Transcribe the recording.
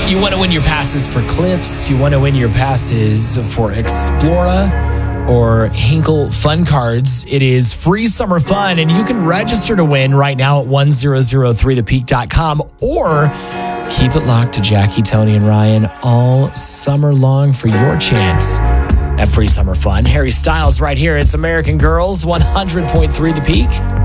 You want to win your passes for Cliffs, you want to win your passes for Explora or Hinkle Fun Cards. It is free summer fun, and you can register to win right now at 1003thepeak.com, or keep it locked to Jackie, Tony, and Ryan all summer long for your chance at free summer fun. Harry Styles right here. It's American Girls, 100.3 The Peak.